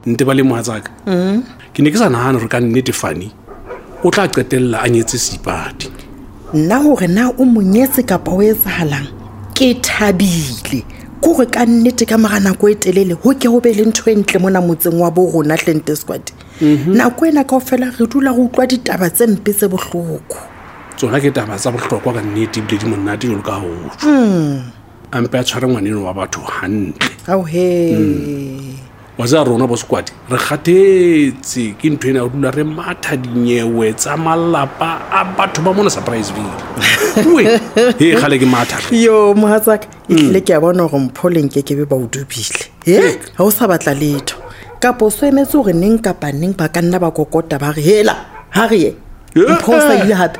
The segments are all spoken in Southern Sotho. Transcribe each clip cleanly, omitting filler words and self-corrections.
nte ba le mohatsaka ke ne ke sa nahana re ka nnete Fani o tla qetella a nyetse Seipati nna hore na o monyetse kapa o etsahalang ke thabile gore ka nnete ka mara nako e telele ho ke ho be le ntho e ntle mona motseng wa bo rona Hlente Squad nako ena kaofela re dula re utlwa ditaba tse mpe tse bohloko tsona ke taba tsa bohlokwa ka nnete bile di monate jolo ka ho ampe a tshware ngwaneno wa batho hantle ao he wa za rona bo squad re kgathetse ke ntho ena o dula re matha dinyewe tsa malapa a batho ba mona Surpriseville we he khale ke matha yo mohatsaka ile ke a bona go mpholeng ke be ba o dubile ha o sa batla letho kapo so emetse gore neng kapa neng ba ka nna ba kokota ba re hela ha re ye mphosa ile hape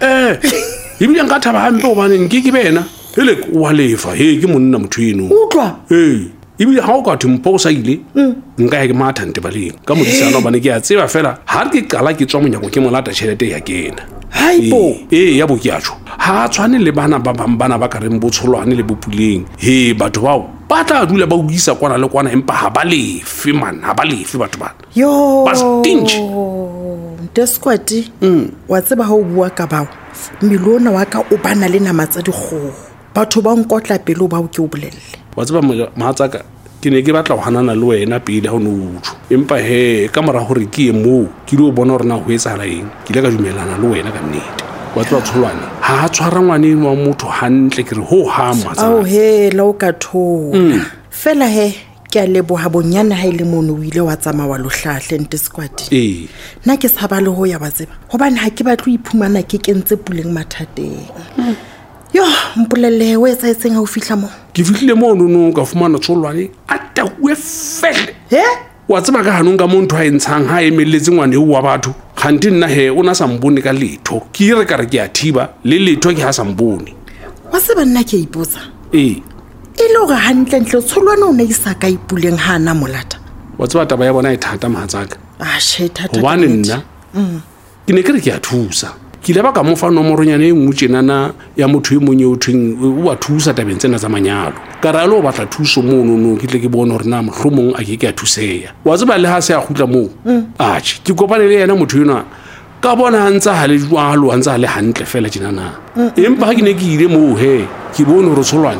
ibile nka thaba hampe obane nke bena hele wa lefa he ke monna motho eno utlwa ibile ha o ka thumposa ile nka ya ke matha Ntebaleng ka modisana bane ke a tseba fela ha re ke qala ke tswa monyako ke molata tšhelete ya kena haibo ya bo ke a tsho ha tshwane le bana ba bana ba ka reng botsholwane le bopuleng he batho bao ba tla dula ba uisa kwana le kwana empa ha ba lefe man ha ba lefe batho bana yo ba stinge Desquati wa tseba ha o bua ka bao milona wa ka o bana le nama tsa dikgoho batho ba nkotla pelo ba o ke o bolelle wa tseba mohatsaka ke ne ke batla go hanana le wena pele ha o no utsho empa he ka mora hore ke mo ke lo bona hore na ho etsahala eng ke ile ka dumelana le wena ka nnete wa tswa tsholwane ha tshwara ngwane wa motho hantle ke re ho ha mohatsaka ao he la o ka thola fela he ke a leboha bonyane ha ile mono o ile wa tsama wa lohlahle Hlente Squad nna ke saba le ho ya ba tseba hobane ha ke batlo iphumana ke kentse puleng mathateng yo mpolelle o etsa etseng ha o fihla mo ke fihlile mo no ka fumana tsholwane a tawe fele wa tseba ka hanong ka montho ha entshang ha emeletse ngwane wa batho kganti nna he o na sa mbone ka letho ke re ka re ke a thiba le letho ke ha sa mbone wa se banna ke ipotsa ile gore hantle ntle tsholwane o ne isa ka ipuleng ha na molata wa tseba taba ya bona e thata mohatsaka thata hobane nna ke ne ke re ke a thusa ke leba ka mofa nomoronyane e ngutsenana ya motho e monye o thweng o wa thusa tabeng tsena tsa manyalo ka ra lo batla thuso mono no ke tle ke bona hore na mohlomong a ke a thuseya wa tseba le ha se a khutla mo ke kopane le yena motho yona ka bona ntsa ha le jwalo ntsa le hantle fela tjenana empa ha ke ne ke ile mo he ke bona hore tsholwane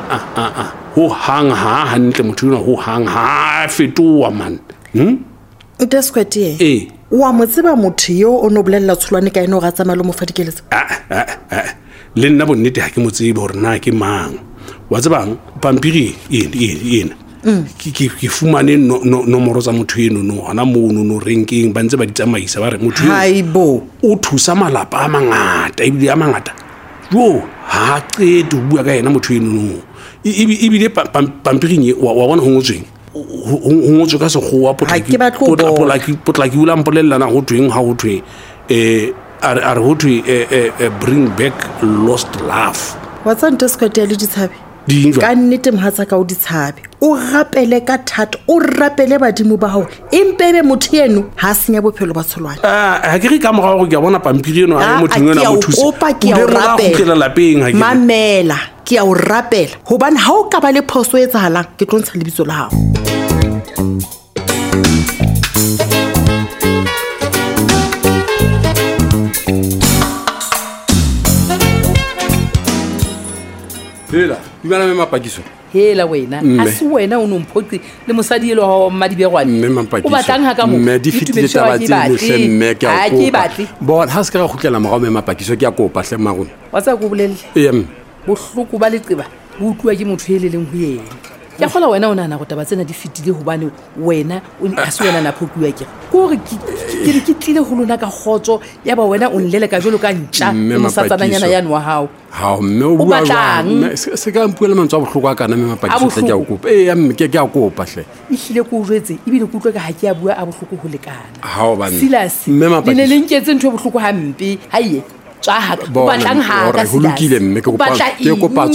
ho hang ha hantle motho yona ho hang ha fetoa man Desquati wa motseba motho yo o no bolella tsholwane ka eno ga tsama le mo fadikeletsa le nna bonnete ha ke motsebe hore na ke mang wa tsebang pampiri ena ke fumane nomoro tsa motho eno no hona mono no ranking ba ntse ba ditsamaisa ba re motho haibo o thusa malapa a mangata ebile a mangata jo ha qete o bua ka yena motho eno no ebile pampiring wa bona ho ngotsweng ho ngotswe ka sekgowa potlaki ula mpolellana ho tweng ha ho thwe are ho thwe bring back lost love wa tsa Desquati ya le ditshabe ka nnete mohatsaka o ditshabe o rapele ka thata o rapele badimo ba hao empebe motho eno ha senya bophelo ba tsholwane ha ke re ka mora go ke bona pampiri eno a motho ngwana mo thusa ke a rapela lapeng ha ke mamela ke a o rapela hobane ha o ka ba le phoso e tsahalang ke tlontsha lebitso la hao hela ibana me mapakiso hela wena a se wena o nomphoqi le mosadi ele wa Madibegwane o batlang ha ka mo me di fitile taba tse hle mme ke a kopa bona ha se ka khutlela mogao me mapakiso ke a kopa hle magone wa tsa go bolelle bohloko ba leqeba bo utlwa ke motho eleleng ho yena ke gola wena o nana go taba tsena di fitile hobane wena o a se wena na phokuwa ke gore ke tlile go lona ka khotso ya ba wena o nlele ka jolo ka ntša mosatsananyana ya nwa hao ha mme o bua jwang se ka mpuela mantswa bohloko a kana me mapakiso ke a kopa mme ke a kopa hle ihlile go jwetse ibile go utlwa ka ha ke a bua a bohloko ho lekana ha o bana Silas le le nketse ntho bohloko hampe haiye tswa ha batlang ha ka Silas mme ke kopa